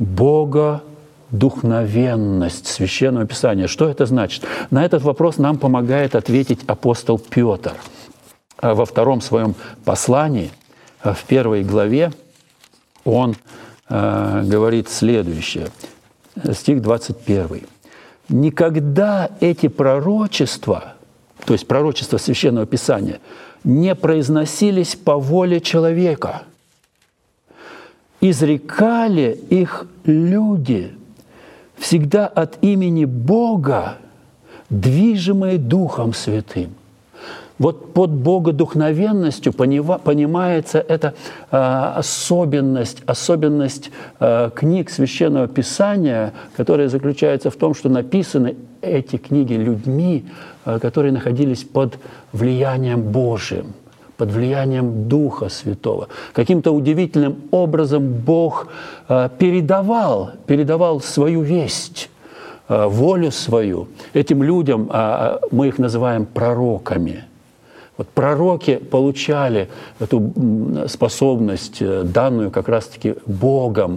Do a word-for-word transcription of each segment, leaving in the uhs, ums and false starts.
богодухновенность Священного Писания. Что это значит? На этот вопрос нам помогает ответить апостол Петр. Во втором своем послании, в первой главе, он э, говорит следующее, стих двадцать первый. «Никогда эти пророчества, то есть пророчества Священного Писания, не произносились по воле человека. Изрекали их люди всегда от имени Бога, движимые Духом Святым». Вот под богодухновенностью понимается эта особенность, особенность книг Священного Писания, которая заключается в том, что написаны эти книги людьми, которые находились под влиянием Божиим, под влиянием Духа Святого. Каким-то удивительным образом Бог передавал, передавал свою весть, волю свою этим людям, мы их называем пророками. Вот пророки получали эту способность, данную как раз-таки Богом,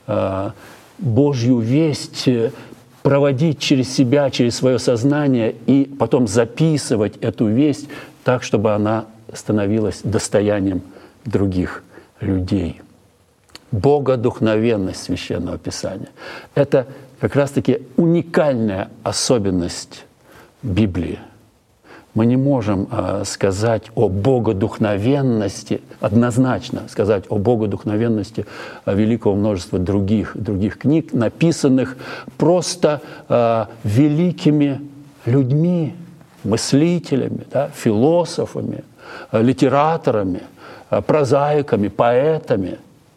Божью весть проводить через себя, через свое сознание и потом записывать эту весть так, чтобы она становилась достоянием других людей. Богодухновенность Священного Писания – это как раз-таки уникальная особенность Библии. Мы не можем э, сказать о богодухновенности, однозначно сказать о богодухновенности э, великого множества других, других книг, написанных просто э, великими людьми, мыслителями, да, философами, э, литераторами, э, прозаиками, поэтами.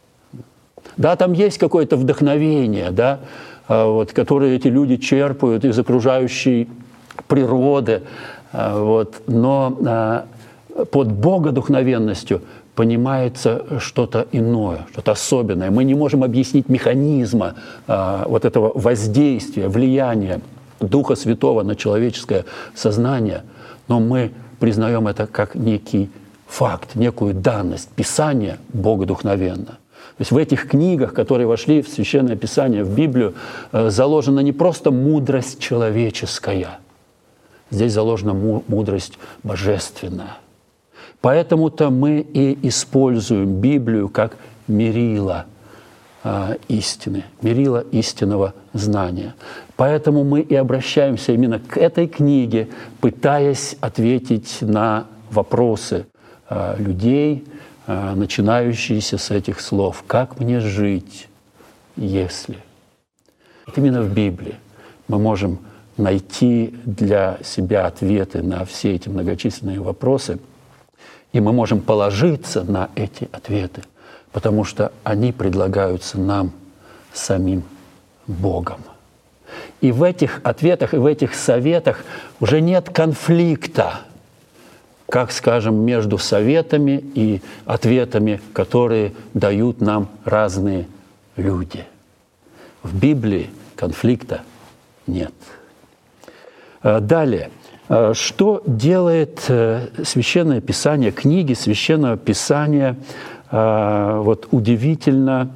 Да, там есть какое-то вдохновение, да, э, вот, которое эти люди черпают из окружающей природы. Вот. Но а, под богодухновенностью понимается что-то иное, что-то особенное. Мы не можем объяснить механизма а, вот этого воздействия, влияния Духа Святого на человеческое сознание, но мы признаем это как некий факт, некую данность. Писание богодухновенно. То есть в этих книгах, которые вошли в Священное Писание, в Библию, заложена не просто мудрость человеческая, здесь заложена мудрость божественная. Поэтому-то мы и используем Библию как мерило э, истины, мерило истинного знания. Поэтому мы и обращаемся именно к этой книге, пытаясь ответить на вопросы э, людей, э, начинающиеся с этих слов. Как мне жить, если? Вот именно в Библии мы можем найти для себя ответы на все эти многочисленные вопросы, и мы можем положиться на эти ответы, потому что они предлагаются нам самим Богом. И в этих ответах, и в этих советах уже нет конфликта, как, скажем, между советами и ответами, которые дают нам разные люди. В Библии конфликта нет. Далее, что делает Священное Писание, книги Священного Писания вот, удивительно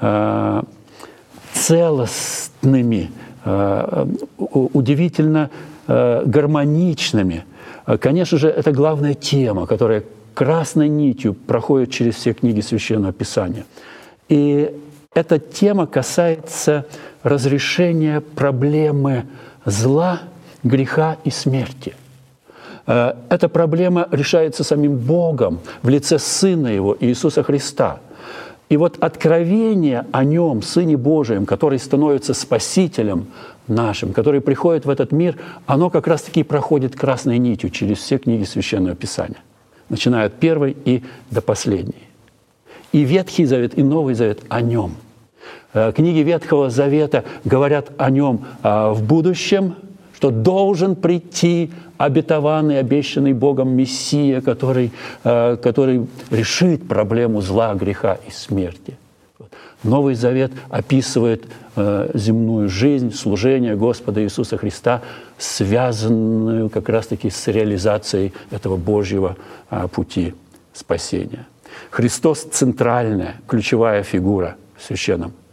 целостными, удивительно гармоничными? Конечно же, это главная тема, которая красной нитью проходит через все книги Священного Писания. И эта тема касается разрешения проблемы зла, греха и смерти. Эта проблема решается самим Богом в лице Сына Его, Иисуса Христа. И вот откровение о Нем, Сыне Божием, который становится Спасителем нашим, который приходит в этот мир, оно как раз-таки проходит красной нитью через все книги Священного Писания, начиная от первой и до последней. И Ветхий Завет, и Новый Завет о Нем. Книги Ветхого Завета говорят о Нем в будущем, что должен прийти обетованный, обещанный Богом Мессия, который, который решит проблему зла, греха и смерти. Новый Завет описывает земную жизнь, служение Господа Иисуса Христа, связанную как раз-таки с реализацией этого Божьего пути спасения. Христос – центральная, ключевая фигура в Священном